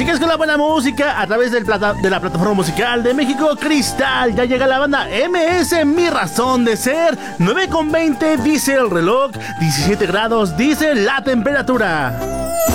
Sigues con la buena música a través de la plataforma musical de México Cristal. Ya llega la banda MS, Mi Razón de Ser. 9:20 dice el reloj, 17 grados dice la temperatura.